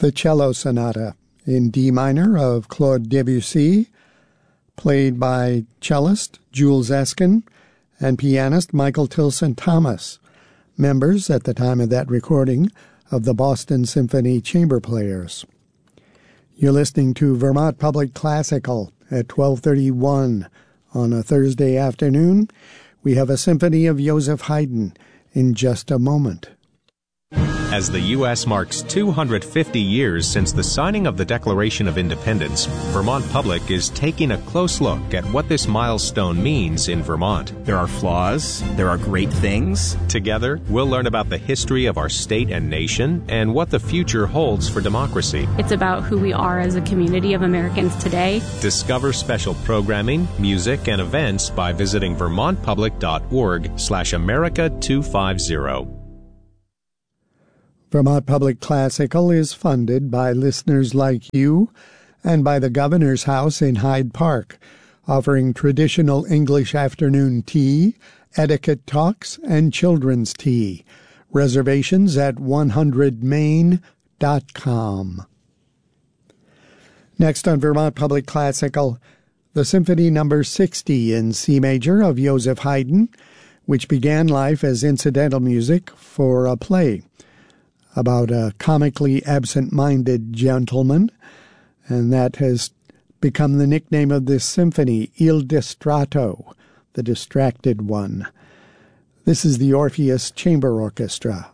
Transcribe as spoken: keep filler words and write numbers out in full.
The Cello Sonata in D minor of Claude Debussy, played by cellist Jules Eskin and pianist Michael Tilson Thomas, members at the time of that recording of the Boston Symphony Chamber Players. You're listening to Vermont Public Classical at twelve thirty-one on a Thursday afternoon. We have a symphony of Joseph Haydn in just a moment. As the U S marks two hundred fifty years since the signing of the Declaration of Independence, Vermont Public is taking a close look at what this milestone means in Vermont. There are flaws, there are great things. Together, we'll learn about the history of our state and nation and what the future holds for democracy. It's about who we are as a community of Americans today. Discover special programming, music, and events by visiting vermontpublic.org slash America 250. Vermont Public Classical is funded by listeners like you and by the Governor's House in Hyde Park, offering traditional English afternoon tea, etiquette talks, and children's tea. Reservations at one hundred main dot com. Next on Vermont Public Classical, the Symphony Number sixty in C major of Joseph Haydn, which began life as incidental music for a play about a comically absent-minded gentleman, and that has become the nickname of this symphony, Il Distratto, the distracted one. This is the Orpheus Chamber Orchestra.